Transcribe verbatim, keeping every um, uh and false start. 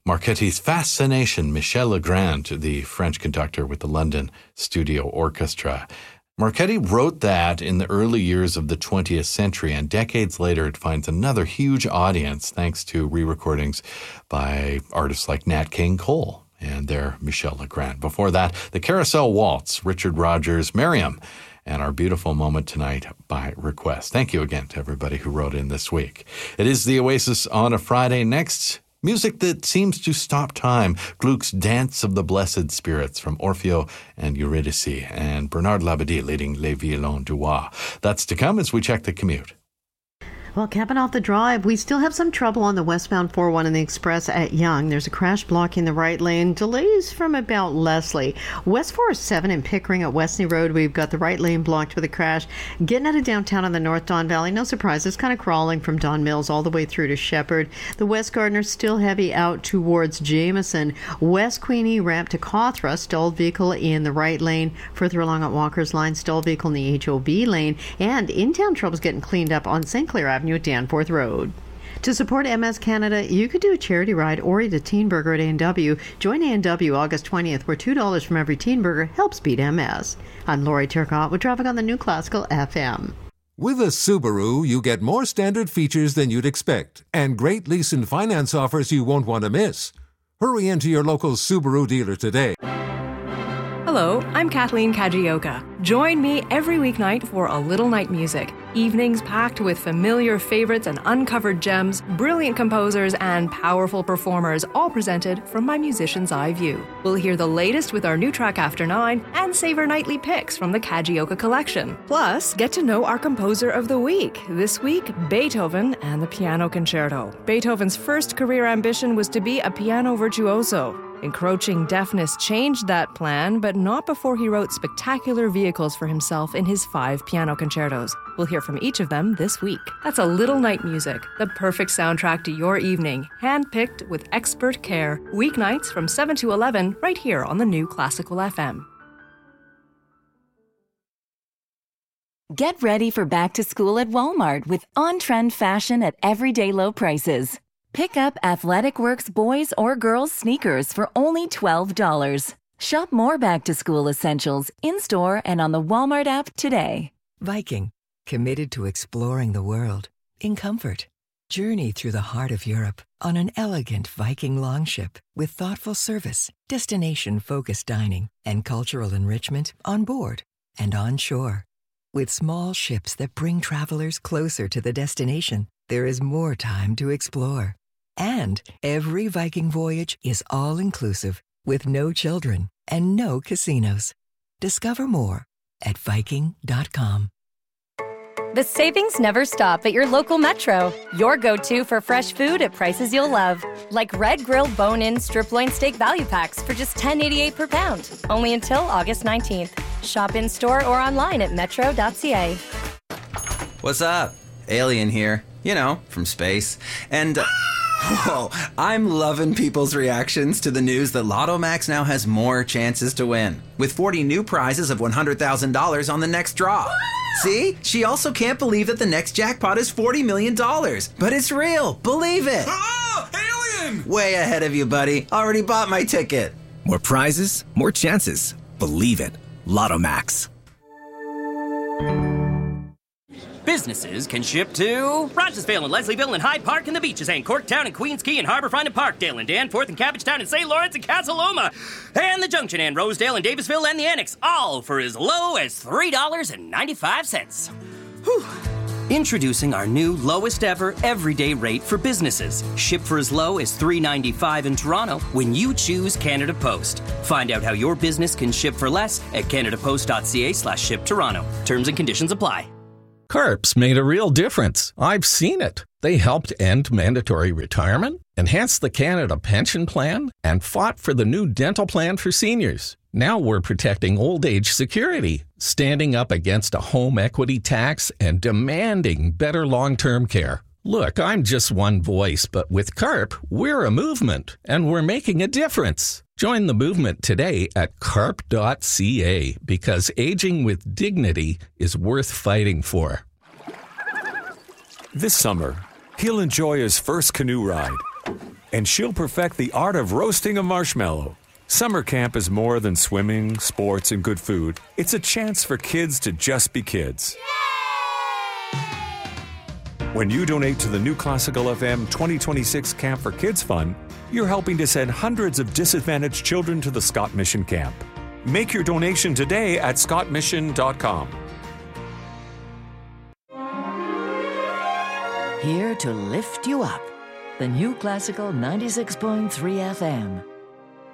Marchetti's Fascination, Michel Legrand, the French conductor with the London Studio Orchestra. Marchetti wrote that in the early years of the twentieth century, and decades later it finds another huge audience thanks to re-recordings by artists like Nat King Cole and their Michel Legrand. Before that, the Carousel Waltz, Richard Rodgers, Miriam, and our beautiful moment tonight by request. Thank you again to everybody who wrote in this week. It is the Oasis on a Friday. Next, music that seems to stop time. Gluck's Dance of the Blessed Spirits from Orfeo and Eurydice, and Bernard Labadie leading Les Violons du Roi. That's to come as we check the commute. Well, capping off the drive, we still have some trouble on the westbound four oh one in the Express at Yonge. There's a crash blocking the right lane. Delays from about Leslie. West four oh seven in Pickering at Westney Road. We've got the right lane blocked with a crash. Getting out of downtown on the North Don Valley, no surprise, it's kind of crawling from Don Mills all the way through to Shepherd. The West Gardner still heavy out towards Jameson. West Queenie ramp to Cawthra, stalled vehicle in the right lane. Further along at Walker's Line, stalled vehicle in the H O B lane. And in-town trouble's getting cleaned up on Saint Clair Avenue at Danforth Road. To support M S Canada, you could do a charity ride or eat a teen burger at A and W. Join A and W August twentieth, where two dollars from every teen burger helps beat M S. I'm Lori Turcotte with traffic on the New Classical F M. With a Subaru, you get more standard features than you'd expect, and great lease and finance offers you won't want to miss. Hurry into your local Subaru dealer today. Hello, I'm Kathleen Kajioka. Join me every weeknight for A Little Night Music. Evenings packed with familiar favorites and uncovered gems, brilliant composers, and powerful performers, all presented from my musician's eye view. We'll hear the latest with our new track After Nine and savor nightly picks from the Kajioka collection. Plus, get to know our composer of the week. This week, Beethoven and the Piano Concerto. Beethoven's first career ambition was to be a piano virtuoso. Encroaching deafness changed that plan, but not before he wrote spectacular vehicles for himself in his five piano concertos. We'll hear from each of them this week. That's A Little Night Music, the perfect soundtrack to your evening, handpicked with expert care. Weeknights from seven to eleven, right here on the New Classical F M. Get ready for back to school at Walmart with on-trend fashion at everyday low prices. Pick up Athletic Works boys or girls sneakers for only twelve dollars. Shop more back-to-school essentials in-store and on the Walmart app today. Viking, committed to exploring the world in comfort. Journey through the heart of Europe on an elegant Viking longship with thoughtful service, destination-focused dining, and cultural enrichment on board and on shore. With small ships that bring travelers closer to the destination, there is more time to explore. And every Viking voyage is all-inclusive with no children and no casinos. Discover more at Viking dot com. The savings never stop at your local Metro. Your go-to for fresh food at prices you'll love. Like Red Grill Bone-In Strip Loin Steak Value Packs for just ten eighty-eight per pound. Only until August nineteenth. Shop in-store or online at metro dot c a. What's up? Alien here. You know, from space. And... Uh, whoa, I'm loving people's reactions to the news that Lotto Max now has more chances to win, with forty new prizes of one hundred thousand dollars on the next draw. See? She also can't believe that the next jackpot is forty million dollars. But it's real. Believe it. Ah, alien! Way ahead of you, buddy. Already bought my ticket. More prizes, more chances. Believe it. Lotto Max. Businesses can ship to Rogersville and Leslieville and Hyde Park and the Beaches and Corktown and Queens Quay and Harbourfront and Parkdale and Danforth and Cabbagetown and Saint Lawrence and Casaloma and the Junction and Rosedale and Davisville and the Annex, all for as low as three dollars and ninety-five cents. Whew. Introducing our new lowest ever everyday rate for businesses. Ship for as low as three dollars and ninety-five cents in Toronto when you choose Canada Post. Find out how your business can ship for less at canadapost.ca slash ship Toronto. Terms and conditions apply. CARP's made a real difference. I've seen it. They helped end mandatory retirement, enhanced the Canada Pension Plan, and fought for the new dental plan for seniors. Now we're protecting old age security, standing up against a home equity tax, and demanding better long-term care. Look, I'm just one voice, but with CARP, we're a movement, and we're making a difference. Join the movement today at carp dot c a because aging with dignity is worth fighting for. This summer, he'll enjoy his first canoe ride And she'll perfect the art of roasting a marshmallow. Summer camp is more than swimming, sports, and good food. It's a chance for kids to just be kids. When you donate to the New Classical F M twenty twenty-six Camp for Kids Fund, you're helping to send hundreds of disadvantaged children to the Scott Mission Camp. Make your donation today at scott mission dot com. Here to lift you up. The New Classical ninety-six point three F M.